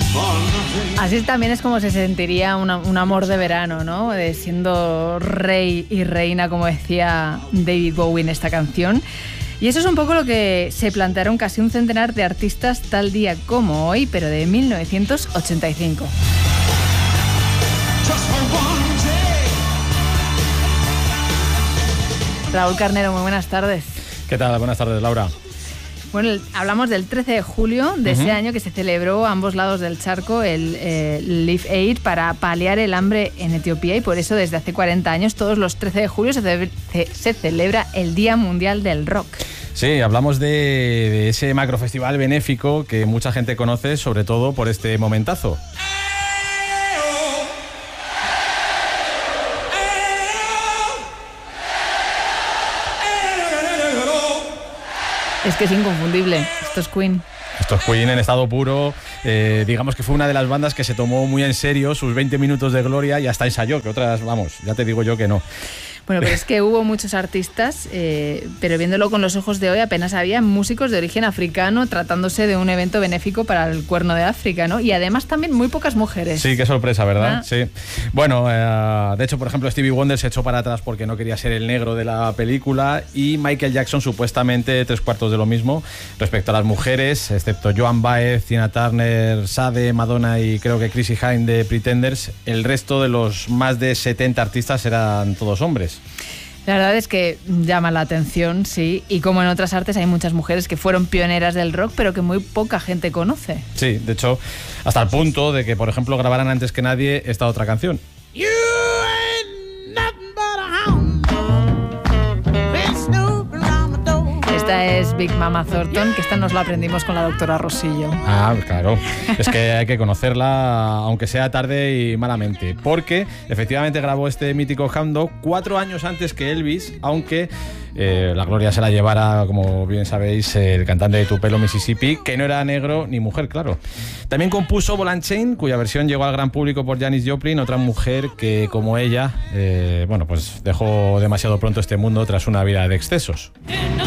Así también es como se sentiría un amor de verano, ¿no? Siendo rey y reina, como decía David Bowie en esta canción. Y eso es un poco lo que se plantearon casi un centenar de artistas tal día como hoy, pero de 1985. Raúl Carnero, muy buenas tardes. ¿Qué tal? Buenas tardes, Laura. Bueno, hablamos del 13 de julio de ese año que se celebró a ambos lados del charco el Live Aid para paliar el hambre en Etiopía, y por eso desde hace 40 años todos los 13 de julio se celebra el Día Mundial del Rock. Sí, hablamos de ese macrofestival benéfico que mucha gente conoce, sobre todo por este momentazo. Es que es inconfundible, esto es Queen. Esto es Queen en estado puro. Digamos que fue una de las bandas que se tomó muy en serio sus 20 minutos de gloria y hasta ensayó, que otras, vamos, ya te digo yo que no. Bueno, pero es que hubo muchos artistas, pero viéndolo con los ojos de hoy apenas había músicos de origen africano, tratándose de un evento benéfico para el Cuerno de África, ¿no? Y además también muy pocas mujeres. Sí, qué sorpresa, ¿verdad? Sí. Bueno, de hecho, por ejemplo, Stevie Wonder se echó para atrás porque no quería ser el negro de la película, y Michael Jackson supuestamente 3/4 de lo mismo respecto a las mujeres, excepto Joan Baez, Tina Turner, Sade, Madonna y creo que Chrissy Hynde de Pretenders. El resto de los más de 70 artistas eran todos hombres. La verdad es que llama la atención, sí, y como en otras artes hay muchas mujeres que fueron pioneras del rock, pero que muy poca gente conoce. Sí, de hecho, hasta el punto de que, por ejemplo, grabaran antes que nadie esta otra canción. You ain't nothing but a hound. Esta es Big Mama Thornton, que esta nos la aprendimos con la doctora Rosillo. Ah, claro. Es que hay que conocerla, aunque sea tarde y malamente. Porque efectivamente grabó este mítico Hound Dog 4 años antes que Elvis, aunque la gloria se la llevara, como bien sabéis, el cantante de Tupelo, Mississippi, que no era negro ni mujer, claro. También compuso Ball and Chain, cuya versión llegó al gran público por Janis Joplin, otra mujer que, como ella, bueno, pues dejó demasiado pronto este mundo tras una vida de excesos.